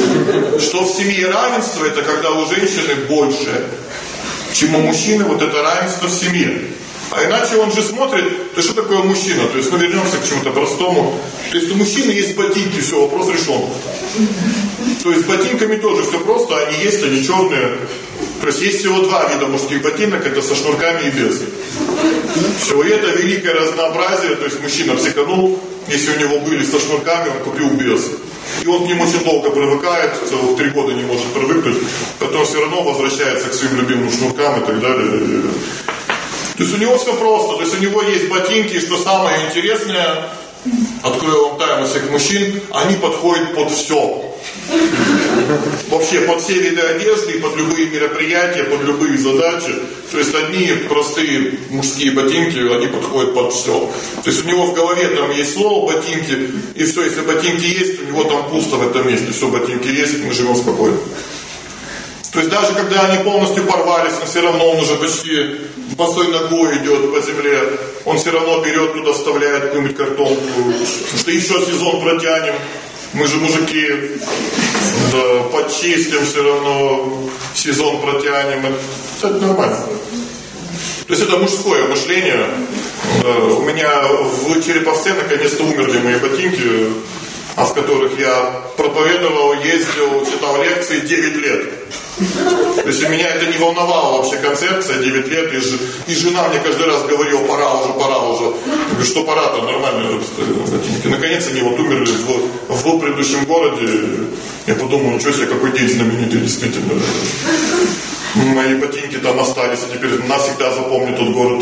Что в семье равенство, это когда у женщины больше, чем у мужчины, вот это равенство в семье. А иначе он же смотрит, то что такое мужчина? То есть мы вернемся к чему-то простому. То есть у мужчины есть ботинки, все, вопрос решен. То есть с ботинками тоже все просто, они есть, они черные. То есть есть всего два вида мужских ботинок, это со шнурками и без. Все, и это великое разнообразие, то есть мужчина психанул, если у него были со шнурками, он купил без. И он к ним очень долго привыкает, целых 3 года не может привыкнуть, потом все равно возвращается к своим любимым шнуркам и так далее. То есть у него все просто, то есть у него есть ботинки, и что самое интересное, открою вам тайну всех мужчин, они подходят под все. Вообще под все виды одежды, под любые мероприятия, под любые задачи. То есть одни простые мужские ботинки, они подходят под все. То есть у него в голове там есть слово ботинки, и все, если ботинки есть, у него там пусто в этом месте. Все, ботинки есть, мы живем спокойно. То есть даже когда они полностью порвались, но все равно он уже почти босой ногой идет по земле, он все равно берет туда, вставляет какую-нибудь картонку, что еще сезон протянем. Мы же мужики, да, почистим все равно, сезон протянем. Это нормально. То есть это мужское мышление. У меня в Череповце наконец-то умерли мои ботинки, в которых я проповедовал, ездил, читал лекции 9 лет. То есть меня это не волновала вообще концепция 9 лет, и жена мне каждый раз говорила, пора уже. Я говорю, что пора-то, нормально. Наконец они вот умерли в предыдущем городе. Я подумал, ничего себе, какой день знаменитый, действительно. Мои ботинки там остались, и теперь навсегда запомню тот город.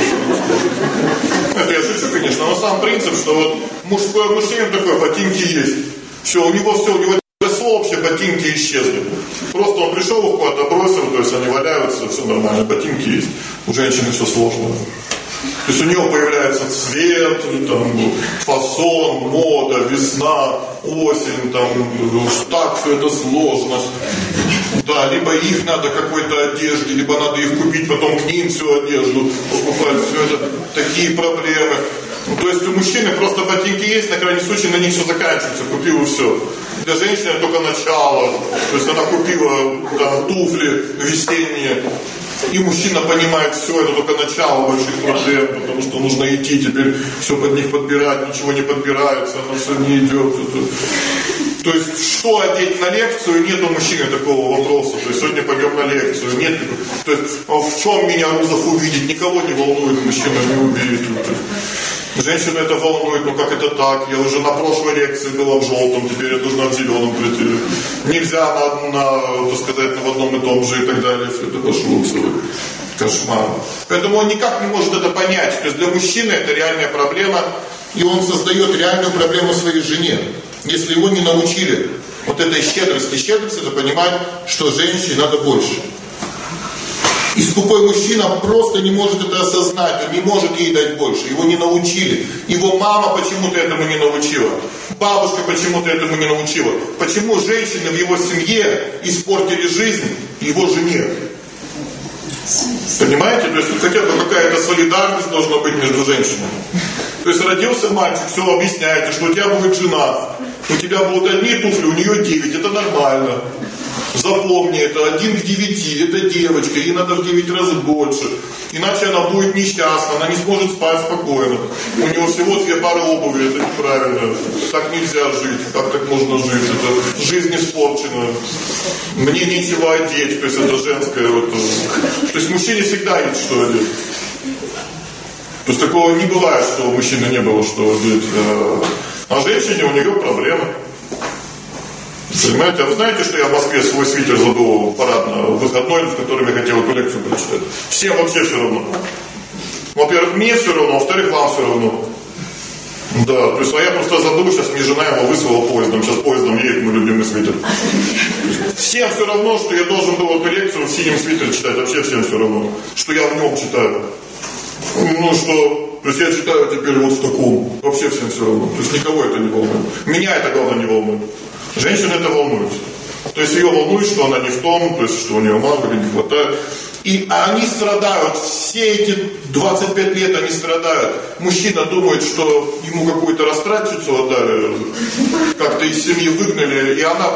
Это я шучу, конечно, но сам принцип, что вот мужское мышление такое, ботинки есть. Все, у него вообще ботинки исчезли. Просто он пришел, их куда-то бросил, то есть они валяются, все нормально, ботинки есть. У женщины все сложно. То есть у него появляется цвет, там, фасон, мода, весна, осень, там, так все это сложно. Да, либо их надо какой-то одежде, либо надо их купить, потом к ним всю одежду покупать, все это такие проблемы. То есть у мужчины просто ботинки есть, на крайний случай на них все заканчивается, купил и все. Для женщины только начало, то есть она купила там, туфли весенние, и мужчина понимает, все, это только начало больших проблем, потому что нужно идти теперь все под них подбирать, ничего не подбирается, оно все не идет. То есть, что одеть на лекцию, нет у мужчины такого вопроса. То есть, сегодня пойдем на лекцию, нет. То есть, в чем меня Рузов увидит, никого не волнует, мужчина не увидит. Женщину это волнует, ну как это так? Я уже на прошлой лекции была в желтом, теперь я должна в зеленом прийти. Нельзя так сказать, в одном и том же и так далее. Все это пошло, все. Кошмар. Поэтому он никак не может это понять. То есть для мужчины это реальная проблема, и он создает реальную проблему своей жене. Если его не научили вот этой щедрости. Щедрость это понимать, что женщине надо больше. И скупой мужчина просто не может это осознать, он не может ей дать больше, его не научили. Его мама почему-то этому не научила, бабушка почему-то этому не научила. Почему женщины в его семье испортили жизнь его жене? Понимаете? То есть хотя бы какая-то солидарность должна быть между женщинами. То есть родился мальчик, все объясняете, что у тебя будет жена, у тебя будут одни туфли, у нее 9, это нормально. Запомни, это 1 к 9, это девочка, ей надо в 9 раз больше. Иначе она будет несчастна, она не сможет спать спокойно. У нее всего 2 пары обуви, это неправильно. Так нельзя жить, как так можно жить? Это жизнь испорчена. Мне нечего одеть, то есть это женское. Вот. То есть мужчине всегда есть что одеть. То есть такого не бывает, что у мужчины не было что одеть. А женщине у нее проблемы. Понимаете, а вы знаете, что я в Москве свой свитер забыл парадно выходной, в котором я хотел эту лекцию прочитать? Всем вообще все равно. Во-первых, мне все равно, во-вторых, вам все равно. Да, то есть, а я просто забыл, сейчас мне жена его выслала поездом, сейчас поездом едет мой любимый свитер. Всем все равно, что я должен был эту лекцию в синем свитере читать, вообще всем все равно, что я в нем читаю. Ну что, то есть я читаю теперь вот в таком, вообще всем все равно, то есть никого это не волнует. Меня это главное не волнует. Женщину это волнует. То есть ее волнует, что она не в том, то есть что у нее мало или не хватает. И они страдают, все эти 25 лет они страдают. Мужчина думает, что ему какую-то растратчицу отдали, как-то из семьи выгнали, и она